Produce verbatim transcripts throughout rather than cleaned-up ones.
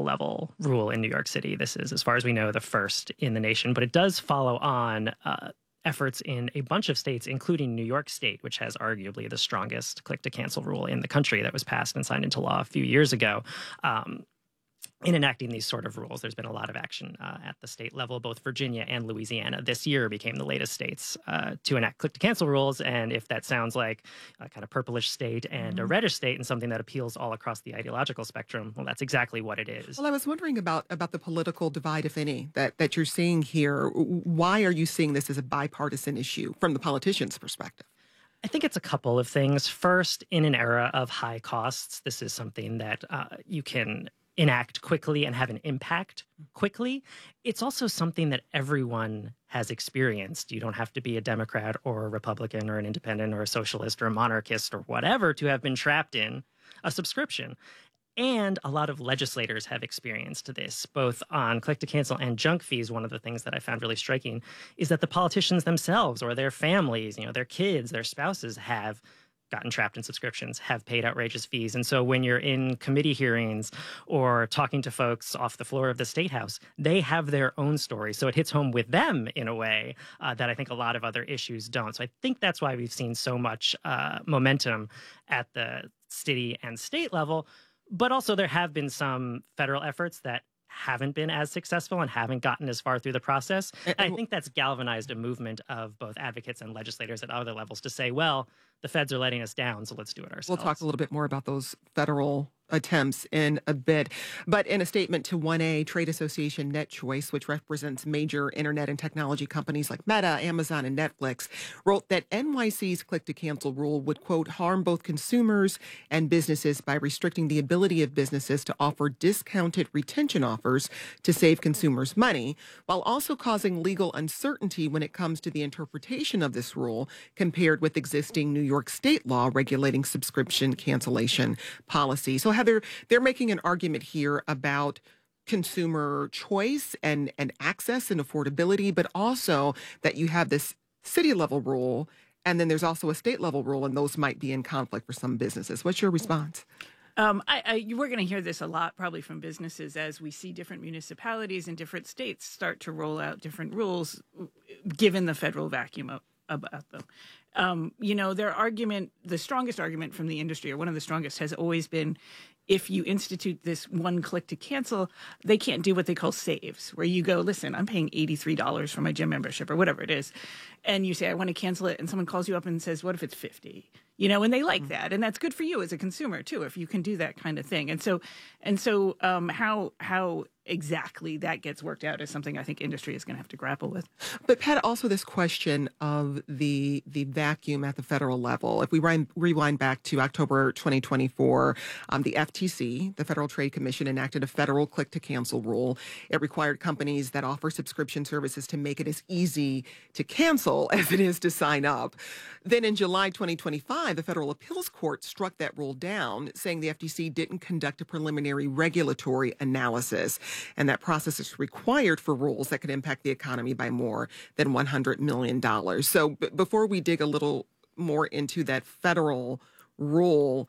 level rule in New York City. This is, as far as we know, the first in the nation, but it does follow on uh, efforts in a bunch of states, including New York State, which has arguably the strongest click-to-cancel rule in the country that was passed and signed into law a few years ago. Um, In enacting these sort of rules, there's been a lot of action uh, at the state level. Both Virginia and Louisiana this year became the latest states uh, to enact click-to-cancel rules. And if that sounds like a kind of purplish state and mm-hmm. a reddish state and something that appeals all across the ideological spectrum, well, that's exactly what it is. Well, I was wondering about, about the political divide, if any, that, that you're seeing here. Why are you seeing this as a bipartisan issue from the politician's perspective? I think it's a couple of things. First, in an era of high costs, this is something that uh, you can enact quickly and have an impact quickly. It's also something that everyone has experienced. You don't have to be a Democrat or a Republican or an independent or a socialist or a monarchist or whatever to have been trapped in a subscription. And a lot of legislators have experienced this, both on click-to-cancel and junk fees. One of the things that I found really striking is that the politicians themselves or their families, you know, their kids, their spouses have gotten trapped in subscriptions, have paid outrageous fees. And so when you're in committee hearings or talking to folks off the floor of the State House, they have their own story. So it hits home with them in a way uh, that I think a lot of other issues don't. So I think that's why we've seen so much uh, momentum at the city and state level. But also there have been some federal efforts that haven't been as successful and haven't gotten as far through the process. And I think that's galvanized a movement of both advocates and legislators at other levels to say, well, the feds are letting us down, so let's do it ourselves. We'll talk a little bit more about those federal attempts in a bit. But in a statement to one A, trade association NetChoice, which represents major internet and technology companies like Meta, Amazon, and Netflix, wrote that N Y C's click-to-cancel rule would, quote, harm both consumers and businesses by restricting the ability of businesses to offer discounted retention offers to save consumers money, while also causing legal uncertainty when it comes to the interpretation of this rule compared with existing New York State law regulating subscription cancellation policy. So Heather, they're making an argument here about consumer choice and, and access and affordability, but also that you have this city level rule and then there's also a state level rule, and those might be in conflict for some businesses. What's your response? Um, I, I, we're going to hear this a lot probably from businesses as we see different municipalities in different states start to roll out different rules given the federal vacuum of, about them. Um, you know, their argument, the strongest argument from the industry, or one of the strongest, has always been if you institute this one click to cancel, they can't do what they call saves, where you go, listen, I'm paying eighty-three dollars for my gym membership or whatever it is. And you say, I want to cancel it. And someone calls you up and says, what if it's fifty? You know, and they like mm-hmm. that. And that's good for you as a consumer, too, if you can do that kind of thing. And so and so um, how how exactly that gets worked out is something I think industry is going to have to grapple with. But Pat, also this question of the the vacuum at the federal level. If we rewind, rewind back to October twenty twenty-four, um, the F T C, the Federal Trade Commission, enacted a federal click-to-cancel rule. It required companies that offer subscription services to make it as easy to cancel as it is to sign up. Then in July twenty twenty-five, the Federal Appeals Court struck that rule down, saying the F T C didn't conduct a preliminary regulatory analysis. And that process is required for rules that could impact the economy by more than one hundred million dollars. So b- before we dig a little more into that federal rule,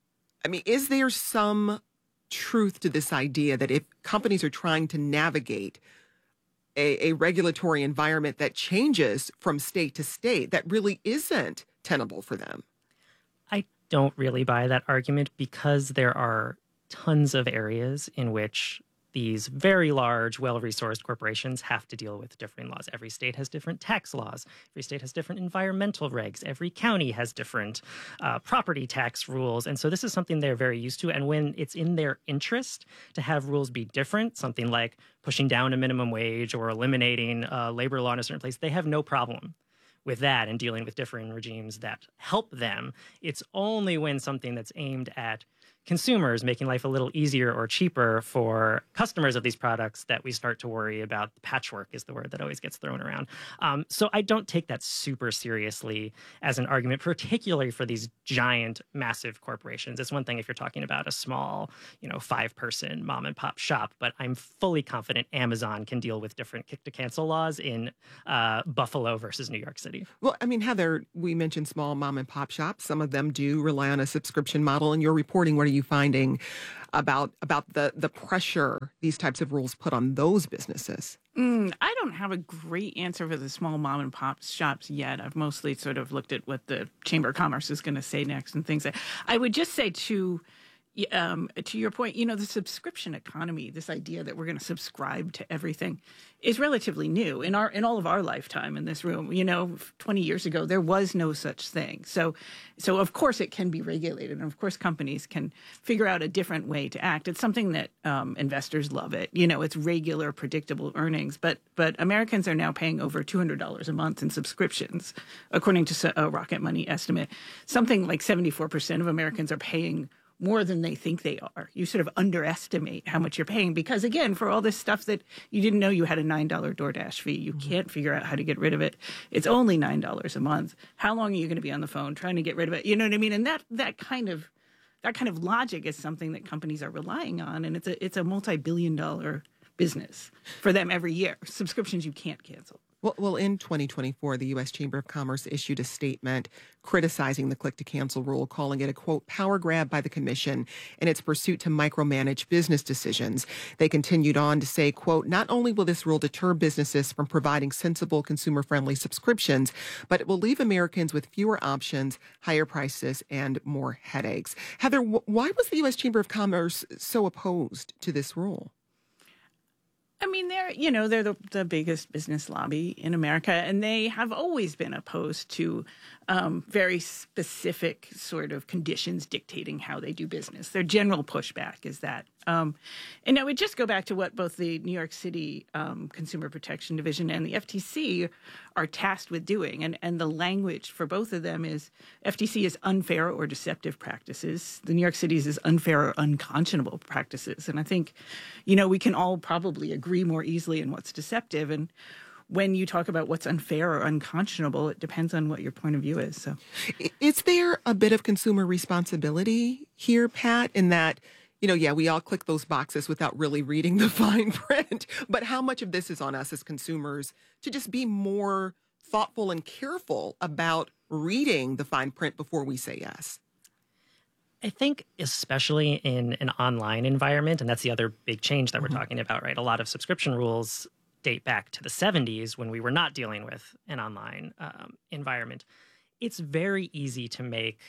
I mean, is there some truth to this idea that if companies are trying to navigate a, a regulatory environment that changes from state to state, that really isn't tenable for them? I don't really buy that argument because there are tons of areas in which these very large, well-resourced corporations have to deal with different laws. Every state has different tax laws. Every state has different environmental regs. Every county has different uh, property tax rules. And so this is something they're very used to. And when it's in their interest to have rules be different, something like pushing down a minimum wage or eliminating uh, labor law in a certain place, they have no problem with that and dealing with different regimes that help them. It's only when something that's aimed at consumers, making life a little easier or cheaper for customers of these products, that we start to worry about. Patchwork is the word that always gets thrown around. Um, so I don't take that super seriously as an argument, particularly for these giant, massive corporations. It's one thing if you're talking about a small, you know, five-person mom and pop shop, but I'm fully confident Amazon can deal with different kick-to-cancel laws in uh, Buffalo versus New York City. Well, I mean, Heather, we mentioned small mom and pop shops. Some of them do rely on a subscription model. In your reporting, what are are you finding about about the the pressure these types of rules put on those businesses? Mm, I don't have a great answer for the small mom and pop shops yet. I've mostly sort of looked at what the Chamber of Commerce is going to say next and things. Like, I would just say to um, to your point, you know, the subscription economy, this idea that we're going to subscribe to everything, is relatively new in our in all of our lifetime in this room. You know, twenty years ago there was no such thing. So, so of course it can be regulated, and of course companies can figure out a different way to act. It's something that um, investors love it. You know, it's regular, predictable earnings. But but Americans are now paying over two hundred dollars a month in subscriptions, according to a Rocket Money estimate. Something like seventy-four percent of Americans are paying more than they think they are. You sort of underestimate how much you're paying because, again, for all this stuff that you didn't know you had a nine dollar DoorDash fee, you mm-hmm. can't figure out how to get rid of it. It's only nine dollars a month. How long are you going to be on the phone trying to get rid of it? You know what I mean? And that that kind of that kind of logic is something that companies are relying on, and it's a it's a multi-billion dollar business for them every year. Subscriptions you can't cancel. Well, well, in twenty twenty-four, the U S Chamber of Commerce issued a statement criticizing the click-to-cancel rule, calling it a, quote, power grab by the commission in its pursuit to micromanage business decisions. They continued on to say, quote, not only will this rule deter businesses from providing sensible, consumer-friendly subscriptions, but it will leave Americans with fewer options, higher prices, and more headaches. Heather, why was the U S Chamber of Commerce so opposed to this rule? I mean, they're, you know, they're the, the biggest business lobby in America, and they have always been opposed to um, very specific sort of conditions dictating how they do business. Their general pushback is that. Um, and I would just go back to what both the New York City um, Consumer Protection Division and the F T C are tasked with doing. And, and the language for both of them is F T C is unfair or deceptive practices. The New York City's is unfair or unconscionable practices. And I think, you know, we can all probably agree more easily in what's deceptive. And when you talk about what's unfair or unconscionable, it depends on what your point of view is. So, is there a bit of consumer responsibility here, Pat, in that, you know, yeah, we all click those boxes without really reading the fine print, but how much of this is on us as consumers to just be more thoughtful and careful about reading the fine print before we say yes? I think especially in an online environment, and that's the other big change that we're mm-hmm. talking about, right? A lot of subscription rules date back to the seventies when we were not dealing with an online um, environment. It's very easy to make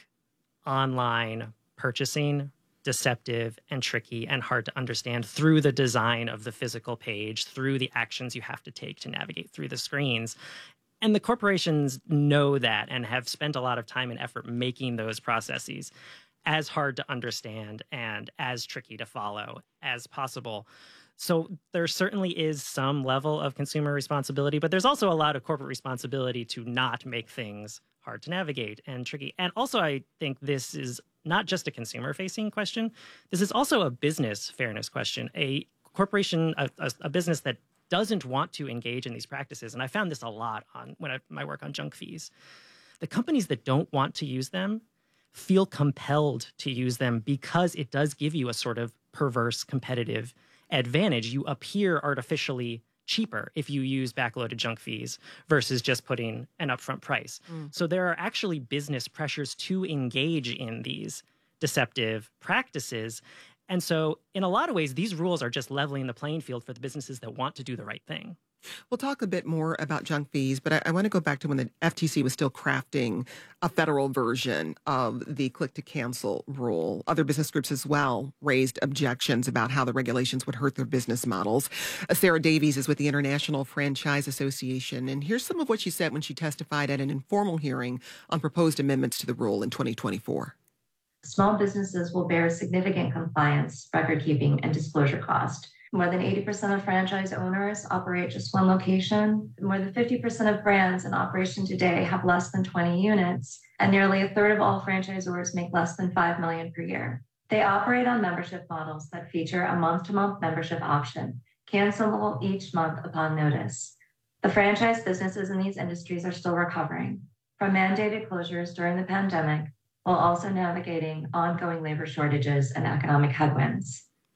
online purchasing deceptive and tricky and hard to understand through the design of the physical page, through the actions you have to take to navigate through the screens. And the corporations know that and have spent a lot of time and effort making those processes as hard to understand and as tricky to follow as possible. So there certainly is some level of consumer responsibility, but there's also a lot of corporate responsibility to not make things hard to navigate and tricky. And also, I think this is not just a consumer-facing question. This is also a business fairness question. A corporation, a, a, a business that doesn't want to engage in these practices, and I found this a lot on when I my work on junk fees. The companies that don't want to use them feel compelled to use them because it does give you a sort of perverse competitive advantage. You appear artificially cheaper if you use backloaded junk fees versus just putting an upfront price. Mm. So there are actually business pressures to engage in these deceptive practices. And so in a lot of ways, these rules are just leveling the playing field for the businesses that want to do the right thing. We'll talk a bit more about junk fees, but I, I want to go back to when the F T C was still crafting a federal version of the click-to-cancel rule. Other business groups as well raised objections about how the regulations would hurt their business models. Uh, Sarah Davies is with the International Franchise Association, and here's some of what she said when she testified at an informal hearing on proposed amendments to the rule in twenty twenty-four. Small businesses will bear significant compliance, record-keeping, and disclosure cost. More than eighty percent of franchise owners operate just one location. More than fifty percent of brands in operation today have less than twenty units, and nearly a third of all franchisors make less than five million dollars per year. They operate on membership models that feature a month-to-month membership option, cancelable each month upon notice. The franchise businesses in these industries are still recovering from mandated closures during the pandemic, while also navigating ongoing labor shortages and economic headwinds.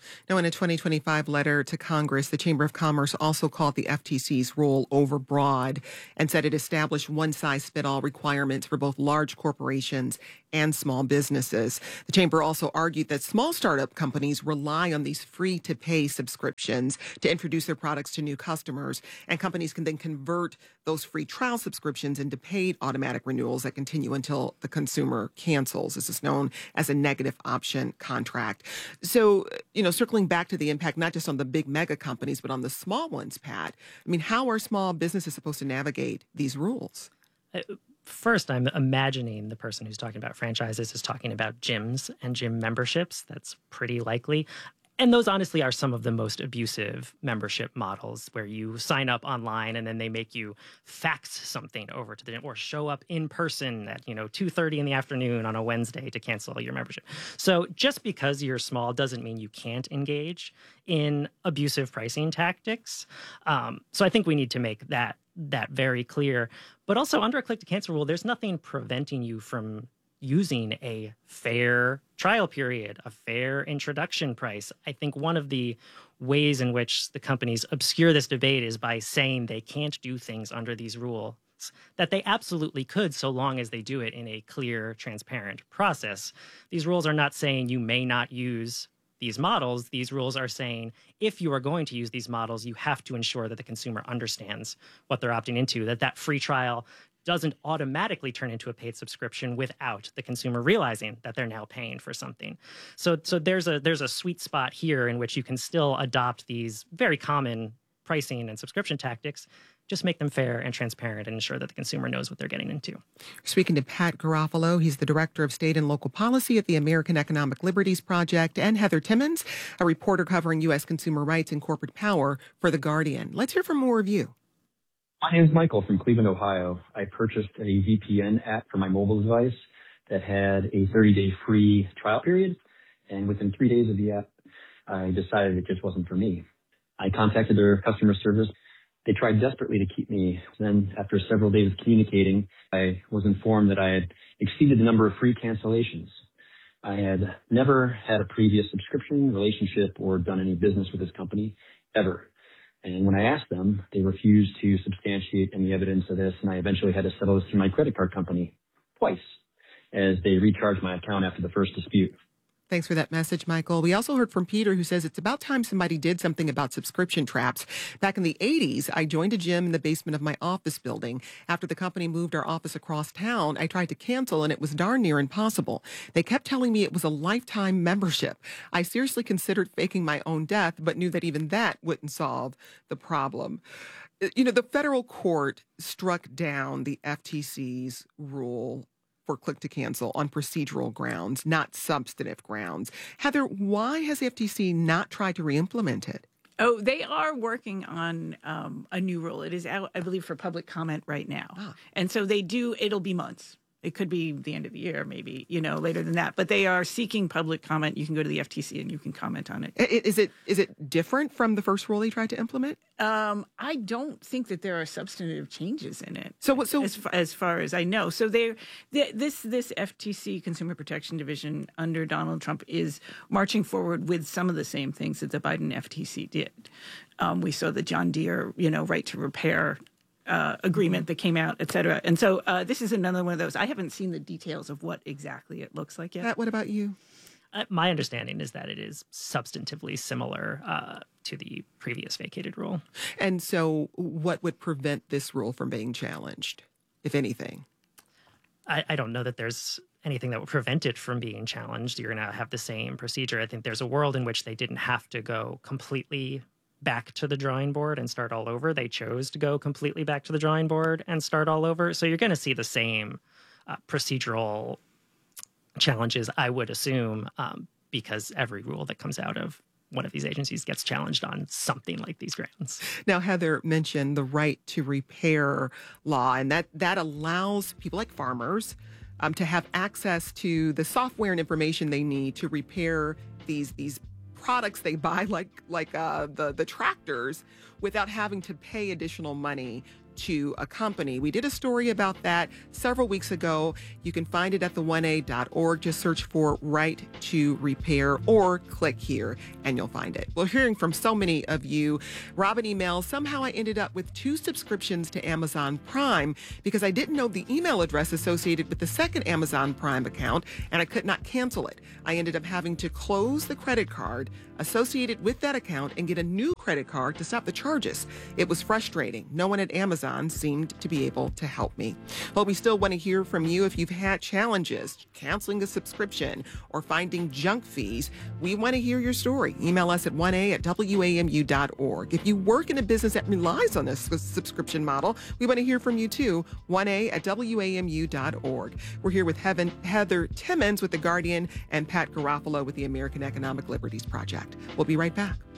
Now, in a twenty twenty-five letter to Congress, the Chamber of Commerce also called the F T C's rule overbroad and said it established one-size-fits-all requirements for both large corporations and small businesses. The Chamber also argued that small startup companies rely on these free-to-pay subscriptions to introduce their products to new customers, and companies can then convert those free trial subscriptions into paid automatic renewals that continue until the consumer cancels. This is known as a negative option contract. So, you know, circling back to the impact, not just on the big mega companies, but on the small ones, Pat, I mean, how are small businesses supposed to navigate these rules? Uh, First, I'm imagining the person who's talking about franchises is talking about gyms and gym memberships. That's pretty likely. And those honestly are some of the most abusive membership models, where you sign up online and then they make you fax something over to the gym or show up in person at, you know, two thirty in the afternoon on a Wednesday to cancel your membership. So just because you're small doesn't mean you can't engage in abusive pricing tactics. Um, so I think we need to make that that very clear. But also, under a click to cancel rule, there's nothing preventing you from using a fair trial period, a fair introduction price. I think one of the ways in which the companies obscure this debate is by saying they can't do things under these rules that they absolutely could, so long as they do it in a clear, transparent process. These rules are not saying you may not use these models. These rules are saying if you are going to use these models, you have to ensure that the consumer understands what they're opting into, that that free trial doesn't automatically turn into a paid subscription without the consumer realizing that they're now paying for something. So, so there's a there's a sweet spot here in which you can still adopt these very common pricing and subscription tactics, just make them fair and transparent and ensure that the consumer knows what they're getting into. Speaking to Pat Garofalo, he's the Director of State and Local Policy at the American Economic Liberties Project, and Heather Timmons, a reporter covering U S consumer rights and corporate power for The Guardian. Let's hear from more of you. My name is Michael from Cleveland, Ohio. I purchased a V P N app for my mobile device that had a thirty-day free trial period, and within three days of the app, I decided it just wasn't for me. I contacted their customer service. They tried desperately to keep me. Then, after several days of communicating, I was informed that I had exceeded the number of free cancellations. I had never had a previous subscription, relationship, or done any business with this company, ever. And when I asked them, they refused to substantiate any evidence of this, and I eventually had to settle this through my credit card company twice, as they recharged my account after the first dispute. Thanks for that message, Michael. We also heard from Peter, who says it's about time somebody did something about subscription traps. Back in the eighties, I joined a gym in the basement of my office building. After the company moved our office across town, I tried to cancel, and it was darn near impossible. They kept telling me it was a lifetime membership. I seriously considered faking my own death, but knew that even that wouldn't solve the problem. You know, the federal court struck down the F T C's rule for click to cancel on procedural grounds, not substantive grounds. Heather, why has the F T C not tried to re-implement it? Oh, they are working on um, a new rule. It is out, I believe, for public comment right now. Ah. And so they do, it'll be months. It could be the end of the year, maybe, you know, later than that. But they are seeking public comment. You can go to the F T C and you can comment on it. Is it is it different from the first rule they tried to implement? Um, I don't think that there are substantive changes in it. So, so as, far, as far as I know, so they this this F T C Consumer Protection Division under Donald Trump is marching forward with some of the same things that the Biden F T C did. Um, we saw the John Deere, you know, right to repair Uh, agreement that came out, et cetera. And so uh, this is another one of those. I haven't seen the details of what exactly it looks like yet. Pat, what about you? Uh, my understanding is that it is substantively similar uh, to the previous vacated rule. And so what would prevent this rule from being challenged, if anything? I, I don't know that there's anything that would prevent it from being challenged. You're going to have the same procedure. I think there's a world in which they didn't have to go completely back to the drawing board and start all over. They chose to go completely back to the drawing board and start all over. So you're going to see the same uh, procedural challenges, I would assume, um, because every rule that comes out of one of these agencies gets challenged on something like these grounds. Now, Heather mentioned the right to repair law, and that, that allows people like farmers um, to have access to the software and information they need to repair these these products they buy, like like uh, the the tractors, without having to pay additional money to a company. We did a story about that several weeks ago. You can find it at the one a dot org. Just search for Right to Repair or click here and you'll find it. Well, hearing from so many of you, Robin emails, somehow I ended up with two subscriptions to Amazon Prime because I didn't know the email address associated with the second Amazon Prime account and I could not cancel it. I ended up having to close the credit card associated with that account and get a new credit card to stop the charges. It was frustrating. No one at Amazon seemed to be able to help me. Well, we still want to hear from you if you've had challenges canceling a subscription or finding junk fees. We want to hear your story. Email us at one a at w a m u dot org. If you work in a business that relies on this subscription model, we want to hear from you too. one a at w a m u dot org. We're here with Heaven, Heather Timmons with The Guardian and Pat Garofalo with the American Economic Liberties Project. We'll be right back.